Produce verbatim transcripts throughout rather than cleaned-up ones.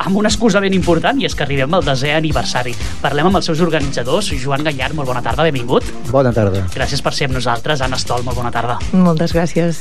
amb una excusa ben important, i és que arribem al desè aniversari. Parlem amb els seus organitzadors. Joan Gallard, molt bona tarda, benvingut. Bona tarda. Gràcies per ser amb nosaltres. Anna Stol, molt bona tarda. Moltes gràcies.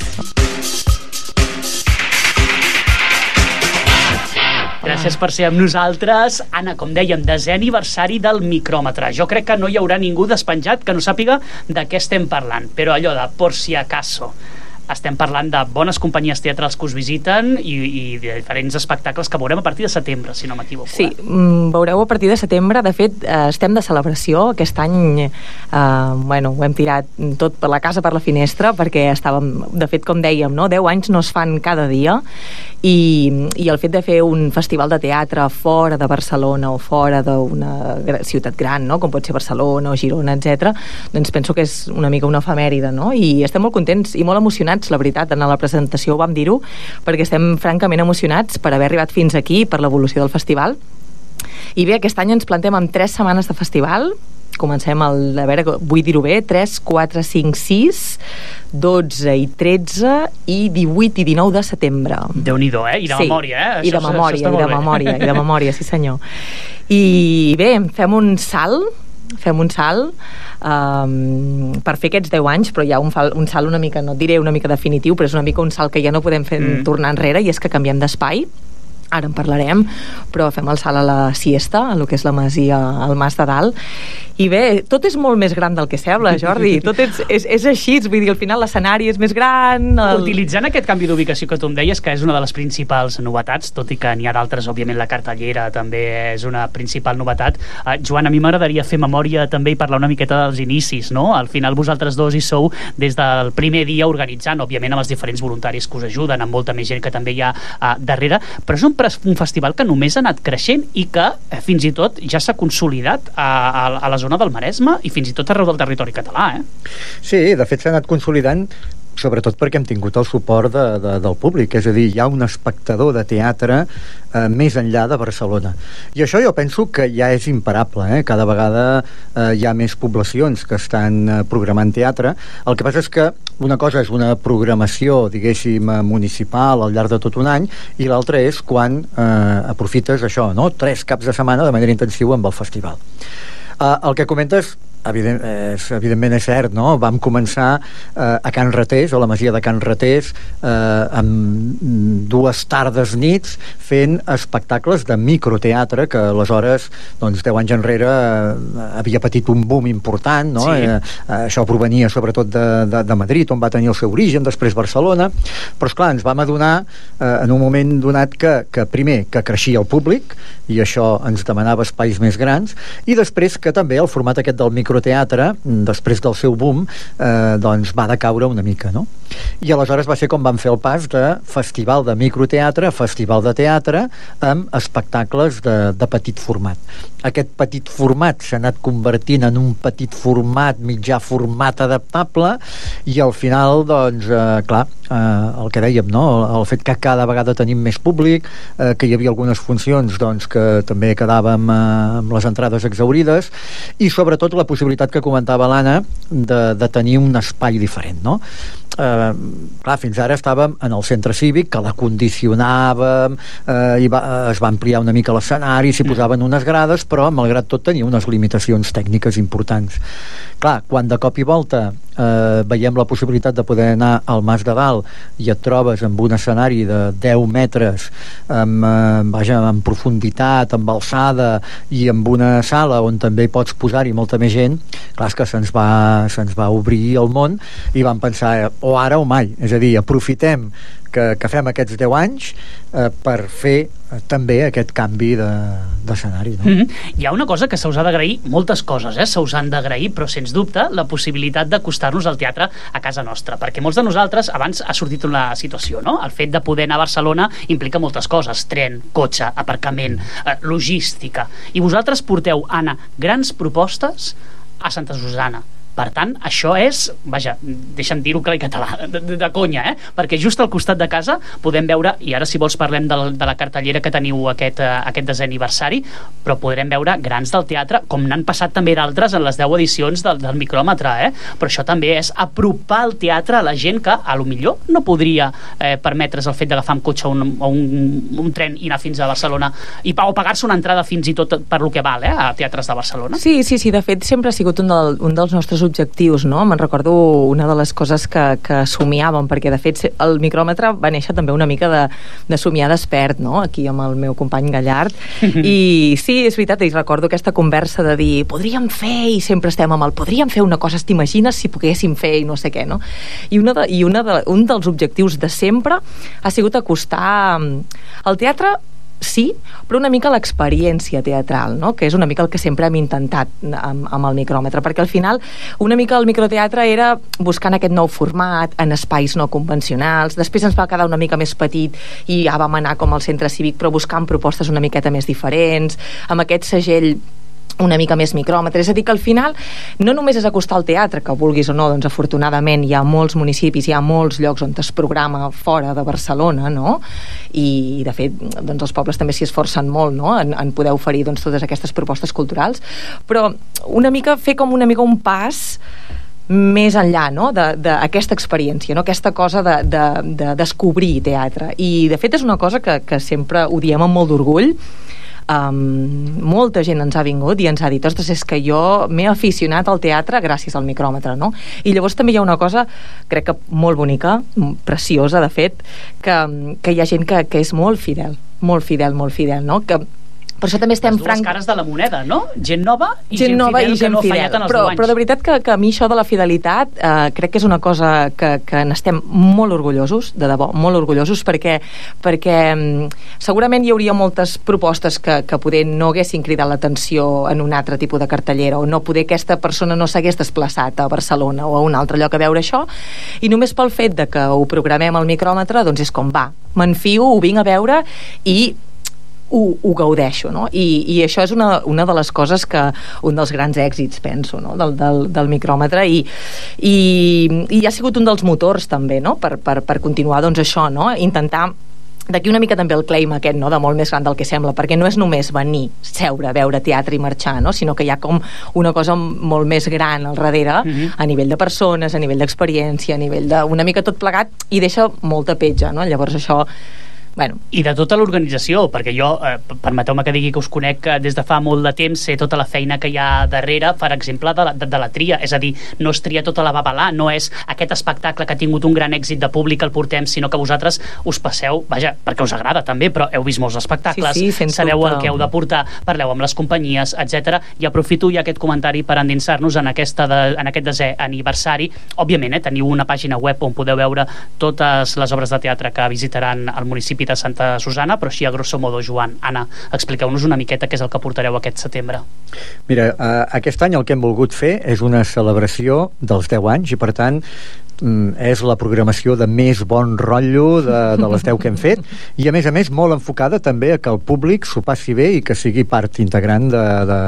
Gràcies per ser amb nosaltres. Anna, com dèiem, desè aniversari del micròmetre. Jo crec que no hi haurà ningú despenjat que no sàpiga de què estem parlant, però allò de por si acaso. Estem parlant de bones companyies teatrals que us visiten i, i de diferents espectacles que veurem a partir de setembre, si no m'equivoco. Sí, eh? veureu a partir de setembre. De fet, eh, estem de celebració. Aquest any, eh, bueno, ho hem tirat tot per la casa, per la finestra, perquè estàvem, de fet, com dèiem, no? deu anys no es fan cada dia, i, i el fet de fer un festival de teatre fora de Barcelona o fora d'una ciutat gran, no? com pot ser Barcelona o Girona, etcètera, doncs penso que és una mica una efemèride, no? I estem molt contents i molt emocionats, la veritat. En la presentació ho vam dir-ho, perquè estem francament emocionats per haver arribat fins aquí, per l'evolució del festival. I bé, aquest any ens plantem amb tres setmanes de festival. Comencem el, a veure, vull dir-ho bé, tres, quatre, cinc, sis, dotze i tretze i divuit i dinou de setembre. Déu-n'hi-do, eh? I de sí, memòria, eh? I de això, memòria, això i de memòria, i de memòria, sí senyor. I bé, fem un salt, fem un salt um, per fer aquests deu anys, però hi ha un, fal, un salt una mica, no et diré una mica definitiu, però és una mica un salt que ja no podem fer mm. tornar enrere, i és que canviem d'espai. Ara en parlarem, però fem el salt a la siesta, a el que és la masia, al Mas de Dalt. I bé, tot és molt més gran del que sembla, Jordi. Tot és, és, és així, vull dir, al final l'escenari és més gran. El... Utilitzant aquest canvi d'ubicació que tu em deies, que és una de les principals novetats, tot i que n'hi ha d'altres, òbviament la cartellera també és una principal novetat. Uh, Joan, a mi m'agradaria fer memòria també i parlar una miqueta dels inicis, no? Al final vosaltres dos hi sou des del primer dia organitzant, òbviament amb els diferents voluntaris que us ajuden, amb molta més gent que també hi ha uh, darrere, però és un un festival que només ha anat creixent i que eh, fins i tot ja s'ha consolidat a, a, a la zona del Maresme i fins i tot arreu del territori català, eh? Sí, de fet s'ha anat consolidant sobretot perquè hem tingut el suport de, de, del públic, és a dir, hi ha un espectador de teatre eh, més enllà de Barcelona. I això jo penso que ja és imparable, eh? Cada vegada eh, hi ha més poblacions que estan eh, programant teatre. El que passa és que una cosa és una programació, diguéssim, municipal al llarg de tot un any, i l'altra és quan eh, aprofites això, no? Tres caps de setmana de manera intensiva amb el festival. Eh, el que comentes Evident, és, evidentment és cert, no? Vam començar eh, a Can Ratés, a la masia de Can Ratés, eh, amb dues tardes nits fent espectacles de microteatre que aleshores, doncs deu anys enrere eh, havia patit un boom important, no? Sí. Eh, eh, això provenia sobretot de, de, de Madrid, on va tenir el seu origen, després Barcelona, però esclar, ens vam adonar eh, en un moment donat que, que primer, que creixia el públic, i això ens demanava espais més grans, i després que també el format aquest del microteatre teatre, després del seu boom, eh, doncs va decaure una mica, no? I aleshores va ser com vam fer el pas de festival de microteatre a festival de teatre amb espectacles de, de petit format. Aquest petit format s'ha anat convertint en un petit format, mitjà format adaptable, i al final, doncs, eh, clar, eh, el que dèiem, no? El, el fet que cada vegada tenim més públic, eh, que hi havia algunes funcions, doncs, que també quedàvem eh, amb les entrades exaurides, i sobretot la possibilitat que comentava l'Anna de, de tenir un espai diferent, no? Eh, clar, fins ara estàvem en el centre cívic, que l'acondicionàvem, eh, i va, es va ampliar una mica l'escenari, s'hi posaven unes grades, però malgrat tot tenia unes limitacions tècniques importants. Clar, quan de cop i volta eh, veiem la possibilitat de poder anar al Mas de Dalt i et trobes amb un escenari de deu metres, amb, eh, vaja, amb profunditat, amb alçada, i amb una sala on també pots posar-hi molta més gent, clar, és que se'ns va, se'ns va obrir el món, i vam pensar, eh, o ara o mai, és a dir, aprofitem que, que fem aquests deu anys eh, per fer eh, també aquest canvi d'escenari, no? Mm-hmm. Hi ha una cosa que se us ha d'agrair, moltes coses, eh, se us han d'agrair, però sens dubte la possibilitat d'acostar-nos al teatre a casa nostra, perquè molts de nosaltres, abans ha sortit una situació, no? El fet de poder anar a Barcelona implica moltes coses, tren, cotxe, aparcament, eh, logística, i vosaltres porteu, Anna, grans propostes a Santa Susanna, Per tant, això és, vaja, deixa'm dir-ho clar i català, de, de, de conya, eh? Perquè just al costat de casa podem veure, i ara si vols parlem de, de la cartellera que teniu aquest, uh, aquest desè aniversari, però podrem veure grans del teatre, com n'han passat també d'altres en les deu edicions del, del micròmetre, eh? Però això també és apropar el teatre a la gent que a lo millor no podria eh, permetre's el fet d'agafar un cotxe o un, o un, un tren i anar fins a Barcelona i, o pagar-se una entrada fins i tot per lo que val, eh? A teatres de Barcelona. Sí, sí, sí, de fet sempre ha sigut un, del, un dels nostres objectius, no? Me'n recordo una de les coses que, que somiàvem, perquè de fet el micròmetre va néixer també una mica de, de somiar despert, no? Aquí amb el meu company Gallard, i sí, és veritat, i recordo aquesta conversa de dir, podríem fer, i sempre estem amb el podríem fer una cosa, t'imagines si poguéssim fer i no sé què, no? I, una de, i una de, un dels objectius de sempre ha sigut acostar el teatre, sí, però una mica l'experiència teatral, no? Que és una mica el que sempre hem intentat amb, amb el micròmetre, perquè al final una mica el microteatre era buscant aquest nou format en espais no convencionals, després ens va quedar una mica més petit i ja vam anar com al centre cívic, però buscant propostes una miqueta més diferents, amb aquest segell una mica més micròmetre, és a dir que al final no només és acostar al teatre, que vulguis o no, doncs afortunadament hi ha molts municipis, hi ha molts llocs on es programa fora de Barcelona, no? I de fet doncs els pobles també s'hi esforcen molt, no? En, en poder oferir doncs totes aquestes propostes culturals, però una mica fer com una mica un pas més enllà, no? D'aquesta de, experiència, no? Aquesta cosa de, de, de descobrir teatre, i de fet és una cosa que, que sempre ho diem amb molt d'orgull. Um, molta gent ens ha vingut i ens ha dit, ostres, és que jo m'he aficionat al teatre gràcies al micròmetre, no? I llavors també hi ha una cosa, crec que molt bonica, preciosa de fet, que, que hi ha gent que, que és molt fidel, molt fidel, molt fidel, no? Que per això també estem les dues franc... cares de la moneda, no? Gent nova i gent, gent nova fidel i gent que no ha fidel. fallat en els però, deu anys. però de veritat que, que a mi això de la fidelitat eh, crec que és una cosa que, que n'estem molt orgullosos, de debò, molt orgullosos, perquè, perquè segurament hi hauria moltes propostes que, que poder no haguessin cridat l'atenció en un altre tipus de cartellera, o no poder aquesta persona no s'hagués desplaçat a Barcelona o a un altre lloc a veure això, i només pel fet de que ho programem al micròmetre, doncs és com va, m'enfio, ho vinc a veure i Ho, ho gaudeixo, no? I, i això és una, una de les coses que un dels grans èxits, penso, no? del, del, del micròmetre, i, i, i ha sigut un dels motors també, no? per, per, per continuar doncs això, no? Intentar d'aquí una mica també el claim aquest, no? De molt més gran del que sembla, perquè no és només venir, seure, veure teatre i marxar, no? Sinó que hi ha com una cosa molt més gran al darrere, mm-hmm. a nivell de persones, a nivell d'experiència, a nivell de una mica tot plegat, i deixa molta petja, no? Llavors això Bueno. I de tota l'organització, perquè jo, eh, permeteu-me que digui que us conec des de fa molt de temps, sé tota la feina que hi ha darrere, per exemple, de la, de, de la tria, és a dir, no es tria tota la babalà, no és aquest espectacle que ha tingut un gran èxit de públic el portem, sinó que vosaltres us passeu, vaja, perquè us agrada també, però heu vist molts espectacles, sí, sí, sabeu dubte. el que heu de portar, parleu amb les companyies, etcètera. I aprofito ja aquest comentari per endinsar-nos en, aquesta de, en aquest desè aniversari. Òbviament, eh, teniu una pàgina web on podeu veure totes les obres de teatre que visitaran el municipi de Santa Susana, però així a grosso modo, Joan, Anna, expliqueu-nos una miqueta què és el que portareu aquest setembre. Mira, eh, aquest any el que hem volgut fer és una celebració dels deu anys i per tant és la programació de més bon rotllo de, de les deu que hem fet, i a més a més molt enfocada també a que el públic s'ho passi bé i que sigui part integrant de, de,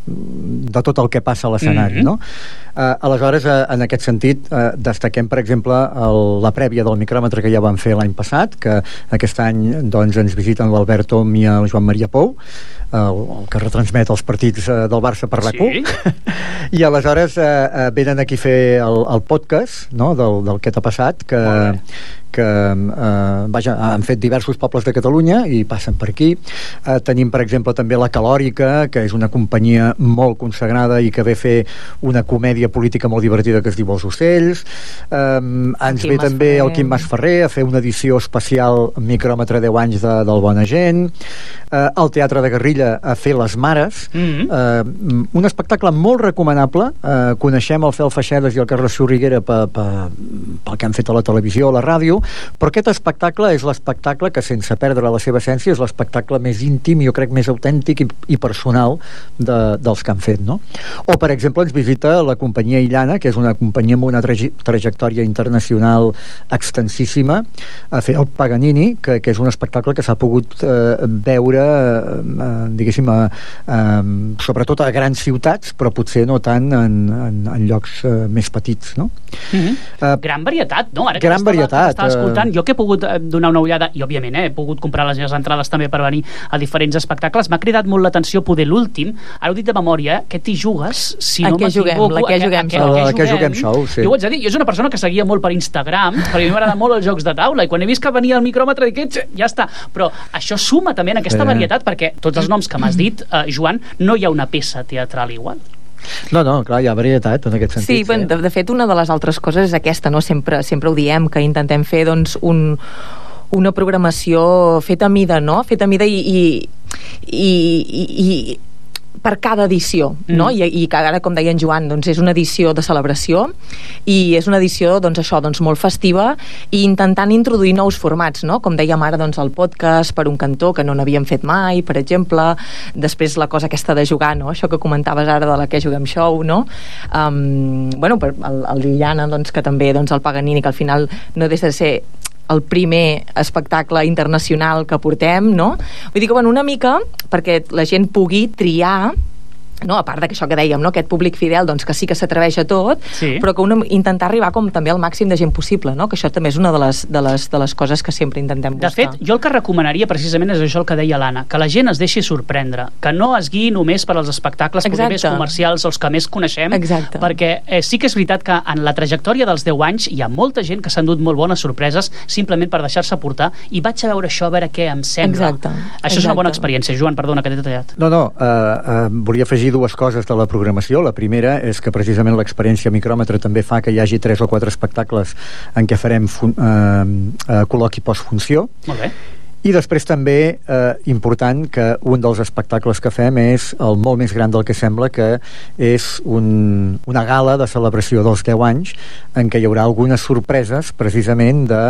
de tot el que passa a l'escenari, mm-hmm. no? Uh, aleshores, uh, en aquest sentit, uh, destaquem, per exemple, el, la prèvia del micròmetre que ja vam fer l'any passat, que aquest any doncs, ens visiten l'Albert Om i el Joan Maria Pou, el, el que retransmet els partits uh, del Barça per RAC u, sí? I aleshores uh, uh, venen aquí a fer el, el podcast, no?, del, del que t'ha passat, que, que eh, vaja, han fet diversos pobles de Catalunya i passen per aquí. Eh, tenim, per exemple, també la Calòrica, que és una companyia molt consagrada i que ve a fer una comèdia política molt divertida que es diu Els Ocells. Eh, ens ve també el Quim Masferrer a fer una edició especial micròmetre deu anys de, del Bona Gent. Eh, el Teatre de Garrilla a fer Les Mares. Mm-hmm. Eh, un espectacle molt recomanable. Eh, coneixem el Fel Feixedes i el Carles Sorriguera pel, pel que han fet a la televisió, a la ràdio, però aquest espectacle és l'espectacle que, sense perdre la seva essència, és l'espectacle més íntim, jo crec més autèntic i, i personal de, dels que han fet, no? O, per exemple, ens visita la companyia Illana, que és una companyia amb una traje, trajectòria internacional extensíssima, a fer el Paganini, que, que és un espectacle que s'ha pogut eh, veure eh, diguéssim a, a, sobretot a grans ciutats, però potser no tant en, en, en llocs eh, més petits, no? Mm-hmm. uh, gran varietat, no? Ara que gran varietat, estava escoltant, uh... jo que he pogut donar una ullada, i òbviament eh, he pogut comprar les meves entrades també per venir a diferents espectacles, m'ha cridat molt l'atenció poder l'últim, ara ho dic de memòria, que t'hi jugues, si no m'equivoco, la que juguem, a, a, a, a, que juguem show, sí. Jo ho haig de dir, jo és una persona que seguia molt per Instagram, perquè a mi m'agrada molt els jocs de taula, i quan he vist que venia el micròmetre dic, ja està, però això suma també en aquesta sí. varietat, perquè tots els noms que m'has dit, eh, Joan, no hi ha una peça teatral igual. No, no, clar, hi ha varietat en aquest sentit. Sí, bueno, de, de fet, una de les altres coses és aquesta, no? Sempre, sempre ho diem, que intentem fer, doncs, un, una programació feta a mida, no? Feta a mida i, i, i, i per cada edició, no? Mm. I, i que ara, com deia en Joan, doncs és una edició de celebració i és una edició, doncs això, doncs molt festiva i intentant introduir nous formats, no? Com dèiem ara, doncs el podcast per un cantó que no n'havíem fet mai, per exemple, després la cosa aquesta de jugar, no? Això que comentaves ara de la que juguem show, no? Um, bueno, per, el, el Liliana, doncs, que també, doncs el Paganini, que al final no deixa de ser el primer espectacle internacional que portem, no? Vull dir que, bueno, una mica perquè la gent pugui triar, no? A part d'això que dèiem, no? Aquest públic fidel, doncs que sí que s'atreveix a tot, sí. Però que una, intentar arribar com també al màxim de gent possible, no? Que això també és una de les, de les, de les coses que sempre intentem buscar. De fet, jo el que recomanaria precisament és això el que deia l'Anna, que la gent es deixi sorprendre, que no es guiï només per als espectacles més comercials, els que més coneixem. Exacte. Perquè eh, sí que és veritat que en la trajectòria dels deu anys hi ha molta gent que s'ha endut molt bones sorpreses simplement per deixar-se portar, i vaig a veure això, a veure què em sembla. Exacte. Això Exacte. És una bona experiència. Joan, perdona que t'he detallat. No, no, uh, uh, volia afegir dues coses de la programació. La primera és que precisament l'experiència micròmetre també fa que hi hagi tres o quatre espectacles en què farem fun- uh, uh, col·loqui postfunció. Molt bé. I després també, eh, important, que un dels espectacles que fem és el molt més gran del que sembla, que és un, una gala de celebració dels deu anys en què hi haurà algunes sorpreses precisament de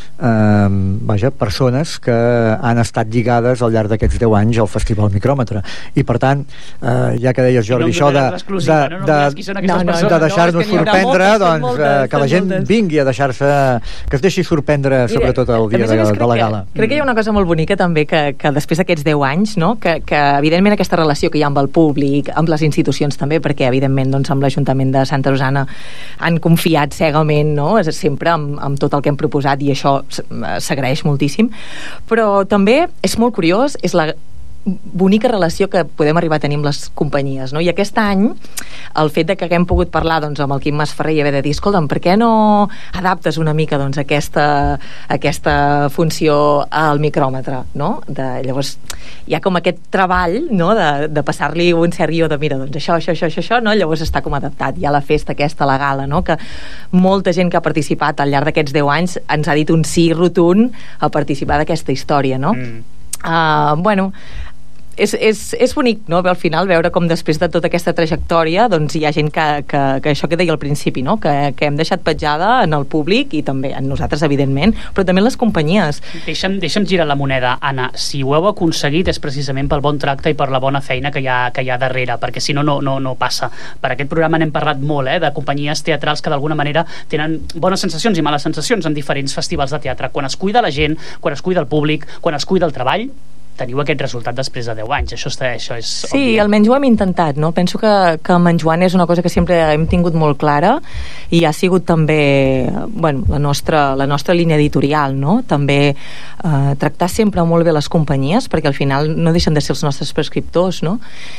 eh, vaja, persones que han estat lligades al llarg d'aquests deu anys al Festival Micròmetre. I per tant, eh, ja que deies, Jordi, no això de, de, de, no, no, de deixar-nos no, sorprendre, moltes, doncs moltes, eh, que la gent moltes. vingui a deixar-se, que es deixi sorprendre. Mira, sobretot el dia de, de la gala. Que, crec que hi ha una cosa molt bonica també, que, que després d'aquests deu anys, no? que, que evidentment aquesta relació que hi ha amb el públic, amb les institucions també, perquè evidentment doncs, amb l'Ajuntament de Santa Rosana han confiat cegament, no? Sempre amb, amb tot el que hem proposat, i això s'agraeix moltíssim, però també és molt curiós, és la bonica relació que podem arribar a tenir amb les companyies, no? I aquest any el fet de que haguem pogut parlar, doncs, amb el Quim Masferrer i haver de dir, escolta'm, per què no adaptes una mica, doncs, aquesta, aquesta funció al micròmetre, no? De, llavors hi ha com aquest treball, no? de, de passar-li un cert guió de, mira, doncs això, això, això, això, això, no? Llavors està com adaptat. Hi ha la festa aquesta, la gala, no? Que molta gent que ha participat al llarg d'aquests deu anys ens ha dit un sí rotund a participar d'aquesta història, no? Mm. Uh, bueno, és, és, és bonic, no? Al final veure com després de tota aquesta trajectòria doncs hi ha gent que, que, que això que deia al principi, no? que, que hem deixat petjada en el públic i també en nosaltres, evidentment, però també en les companyies. Deixa'm, deixa'm girar la moneda, Anna. Si ho heu aconseguit és precisament pel bon tracte i per la bona feina que hi ha, que hi ha darrere, perquè si no, no, no, no passa. Per aquest programa n'hem parlat molt, eh, de companyies teatrals que d'alguna manera tenen bones sensacions i males sensacions en diferents festivals de teatre. Quan es cuida la gent, quan es cuida el públic, quan es cuida el treball, teniu aquest resultat després de deu anys. Això, està, això és sí, obvi. Almenys ho hem intentat, no? Penso que, que amb en Joan és una cosa que sempre hem tingut molt clara i ha sigut també, bueno, la nostra, la nostra línia editorial, no? També eh, tractar sempre molt bé les companyies, perquè al final no deixen de ser els nostres prescriptors, no?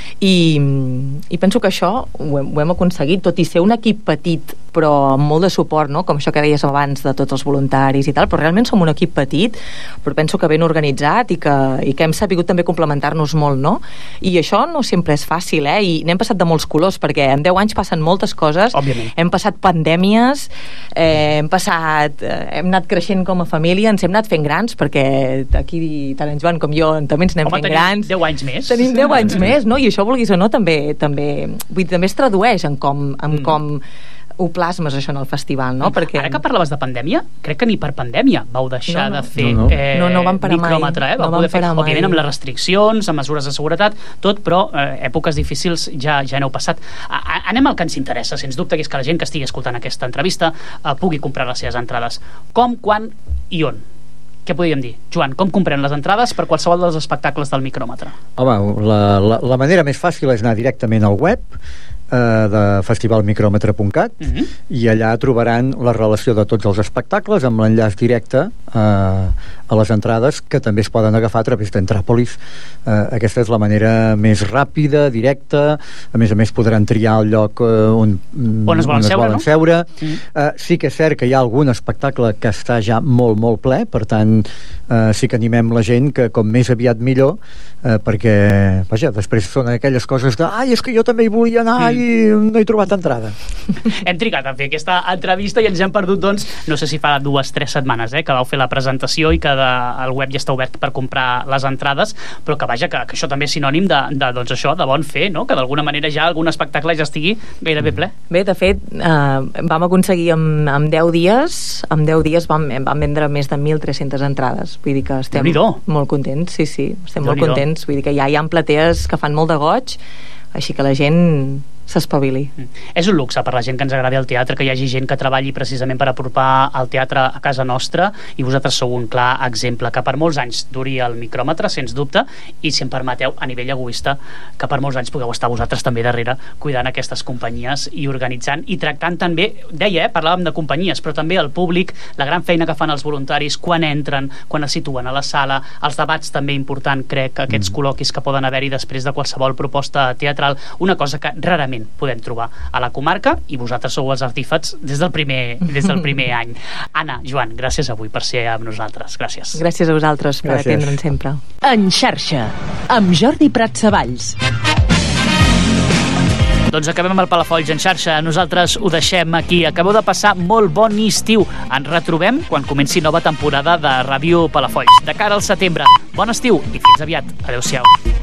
I, i penso que això ho hem, ho hem aconseguit, tot i ser un equip petit però amb molt de suport, no? Com això que deies abans de tots els voluntaris i tal, però realment som un equip petit, però penso que ben organitzat i que, i que hem sabut també complementar-nos molt, no? I això no sempre és fàcil, eh? I n'hem passat de molts colors, perquè en deu anys passen moltes coses. Òbviament. Hem passat pandèmies, eh, hem passat, eh, hem anat creixent com a família, ens hem anat fent grans, perquè aquí tant en Joan com jo també ens anem Home, fent grans. deu anys més. Tenim deu anys més, no? I això, vulguis o no, també, també, vull dir, també es tradueix en com, en mm. com ho plasmes això en el festival, no? Perquè... Ara que parlaves de pandèmia, crec que ni per pandèmia vau deixar no, no. de fer no, no. Eh, no, no vam parar micròmetre, eh? mai. Vau No poder fer, mai. òbviament amb les restriccions, amb mesures de seguretat, tot, però eh, èpoques difícils ja ja n'heu passat. A, a, anem al que ens interessa, sens dubte, que és que la gent que estigui escoltant aquesta entrevista eh, pugui comprar les seves entrades. Com, quan i on? Què podríem dir? Joan, com comprem les entrades per qualsevol dels espectacles del micròmetre? Home, la, la, la manera més fàcil és anar directament al web eh, de festival micròmetre punt cat Uh-huh. i allà trobaran la relació de tots els espectacles amb l'enllaç directe eh, a les entrades, que també es poden agafar a través d'Entràpolis. Eh, aquesta és la manera més ràpida, directa. A més a més podran triar el lloc eh, on, On es volen on es seure, volen no? seure. Mm. Eh, sí que és cert que hi ha algun espectacle que està ja molt, molt ple, per tant eh, sí que animem la gent que com més aviat millor, eh, perquè vaja, després són aquelles coses de ai, és que jo també hi volia anar Mm. i no he trobat entrada. Hem trigat a fer aquesta entrevista i ens hem perdut, doncs, no sé si fa dues, tres setmanes, eh, que vau fer la presentació i que de, el web ja està obert per comprar les entrades, però que vaja, que, que això també és sinònim de, de, doncs això, de bon fer, no? Que d'alguna manera ja algun espectacle ja estigui gairebé ple. Bé, de fet, eh, vam aconseguir amb, amb deu dies, amb deu dies vam, vam vendre més de mil tres-centes entrades. Vull dir que estem Déu-n'hi-do. molt contents, sí, sí, estem molt Déu-n'hi-do. contents. Vull dir que ja hi ha platees que fan molt de goig, així que la gent s'espavili. Mm. És un luxe per la gent que ens agradi el teatre, que hi hagi gent que treballi precisament per apropar el teatre a casa nostra, i vosaltres sou un clar exemple, que per molts anys duri el micròmetre, sens dubte, i si em permeteu, a nivell egoista, que per molts anys pugueu estar vosaltres també darrere cuidant aquestes companyies i organitzant i tractant també, deia, eh, parlàvem de companyies, però també el públic, la gran feina que fan els voluntaris quan entren, quan es situen a la sala, els debats també important, crec, aquests mm. col·loquis que poden haver-hi després de qualsevol proposta teatral, una cosa que rarament podem trobar a la comarca, i vosaltres sou els artífexs des del primer, des del primer any. Anna, Joan, gràcies avui per ser amb nosaltres. Gràcies. Gràcies a vosaltres per Gràcies. atendre'ns sempre. En xarxa, amb Jordi Pratsavalls. Doncs acabem el Palafolls en xarxa. Nosaltres ho deixem aquí. Acabeu de passar molt bon estiu. Ens retrobem quan comenci nova temporada de Ràdio Palafolls. De cara al setembre. Bon estiu i fins aviat. Adéu-siau.